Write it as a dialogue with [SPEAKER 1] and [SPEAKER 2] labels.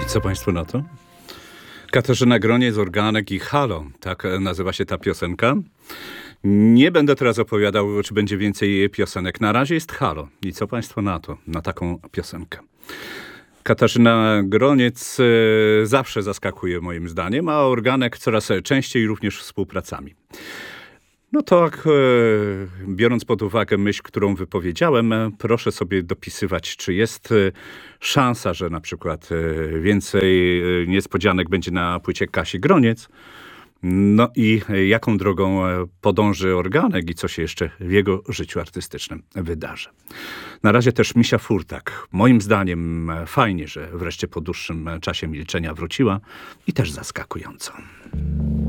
[SPEAKER 1] I co państwo na to? Katarzyna Groniec, Organek i Halo. Tak nazywa się ta piosenka. Nie będę teraz opowiadał, czy będzie więcej piosenek. Na razie jest Halo. I co państwo na to? Na taką piosenkę. Katarzyna Groniec zawsze zaskakuje moim zdaniem, a Organek coraz częściej również współpracami. No tak, biorąc pod uwagę myśl, którą wypowiedziałem, proszę sobie dopisywać, czy jest szansa, że na przykład więcej niespodzianek będzie na płycie Kasi Groniec. No i jaką drogą podąży Organek i co się jeszcze w jego życiu artystycznym wydarzy. Na razie też Misia Furtak. Moim zdaniem fajnie, że wreszcie po dłuższym czasie milczenia wróciła i też zaskakująco.